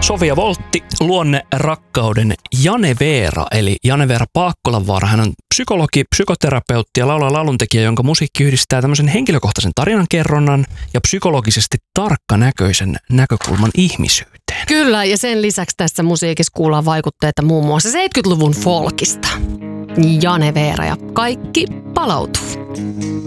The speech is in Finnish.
Sofia Voltti, luonne rakkauden Jane Veera, eli Jane Veera Paakkolanvaara. Hän on psykologi, psykoterapeutti ja lauluntekijä, jonka musiikki yhdistää tämmöisen henkilökohtaisen tarinankerronnan ja psykologisesti tarkkanäköisen näkökulman ihmisyyteen. Kyllä, ja sen lisäksi tässä musiikissa kuullaan vaikutteita muun muassa 70-luvun folkista. Jane Veera ja kaikki palautuu.